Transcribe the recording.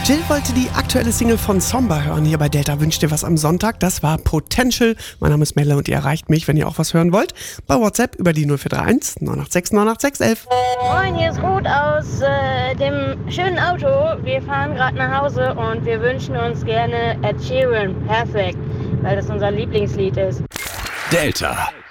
Jill wollte die aktuelle Single von Somba hören. Hier bei Delta wünscht ihr was am Sonntag. Das war Potential. Mein Name ist Melle und ihr erreicht mich, wenn ihr auch was hören wollt, bei WhatsApp über die 0431 986 986 11. Moin, hier ist Ruth aus dem schönen Auto. Wir fahren gerade nach Hause und wir wünschen uns gerne Ed Sheeran. Perfekt, weil das unser Lieblingslied ist. Delta.